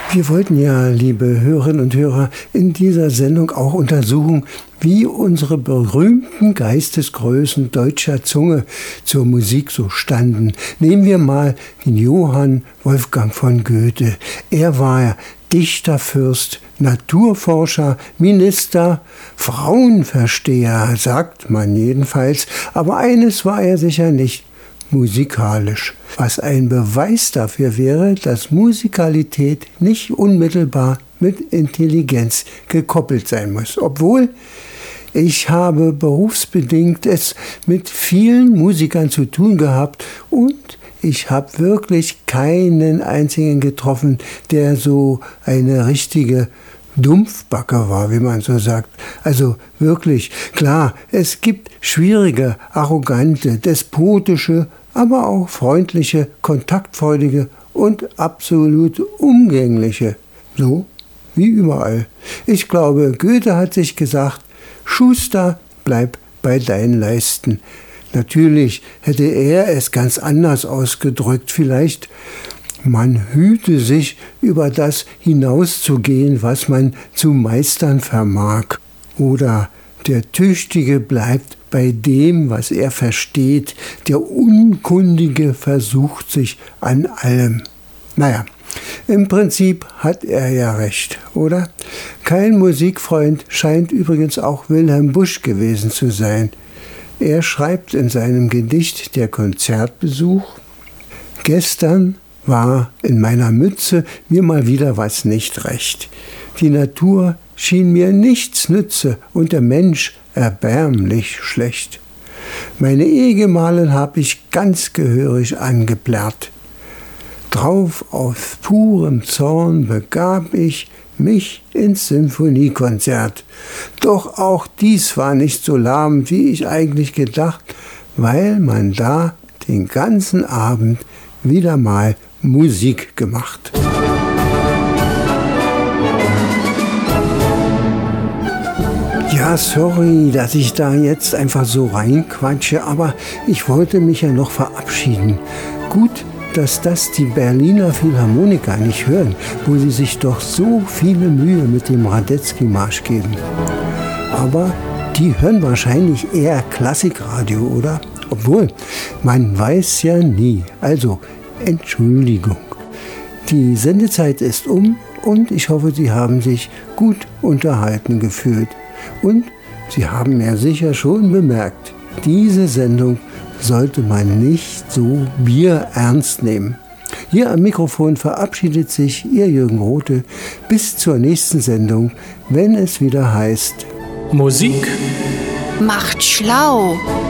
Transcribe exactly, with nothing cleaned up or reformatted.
Wir wollten ja, liebe Hörerinnen und Hörer, in dieser Sendung auch untersuchen, wie unsere berühmten Geistesgrößen deutscher Zunge zur Musik so standen. Nehmen wir mal den Johann Wolfgang von Goethe. Er war Dichterfürst, Naturforscher, Minister, Frauenversteher, sagt man jedenfalls. Aber eines war er sicher nicht: musikalisch. Was ein Beweis dafür wäre, dass Musikalität nicht unmittelbar mit Intelligenz gekoppelt sein muss. Obwohl ich habe berufsbedingt es mit vielen Musikern zu tun gehabt und ich habe wirklich keinen einzigen getroffen, der so eine richtige Dumpfbacke war, wie man so sagt. Also wirklich, klar, es gibt schwierige, arrogante, despotische, aber auch freundliche, kontaktfreudige und absolut umgängliche. So wie überall. Ich glaube, Goethe hat sich gesagt: Schuster, bleib bei deinen Leisten. Natürlich hätte er es ganz anders ausgedrückt. Vielleicht: man hüte sich, über das hinauszugehen, was man zu meistern vermag. Oder: der Tüchtige bleibt bei dem, was er versteht. Der Unkundige versucht sich an allem. Naja, im Prinzip hat er ja recht, oder? Kein Musikfreund scheint übrigens auch Wilhelm Busch gewesen zu sein. Er schreibt in seinem Gedicht Der Konzertbesuch: Gestern war in meiner Mütze mir mal wieder was nicht recht. Die Natur schien mir nichts nütze und der Mensch erbärmlich schlecht. Meine Ehegemahlin hab ich ganz gehörig angeplärrt. Drauf aus purem Zorn begab ich mich ins Sinfoniekonzert. Doch auch dies war nicht so lahm, wie ich eigentlich gedacht, weil man da den ganzen Abend wieder mal Musik gemacht. Ja, sorry, dass ich da jetzt einfach so reinquatsche, aber ich wollte mich ja noch verabschieden. Gut, dass das die Berliner Philharmoniker nicht hören, wo sie sich doch so viele Mühe mit dem Radetzky-Marsch geben. Aber die hören wahrscheinlich eher Klassikradio, oder? Obwohl, man weiß ja nie. Also, Entschuldigung. Die Sendezeit ist um und ich hoffe, Sie haben sich gut unterhalten gefühlt. Und Sie haben ja sicher schon bemerkt, diese Sendung sollte man nicht so bierernst nehmen. Hier am Mikrofon verabschiedet sich Ihr Jürgen Rothe. Bis zur nächsten Sendung, wenn es wieder heißt: Musik macht schlau.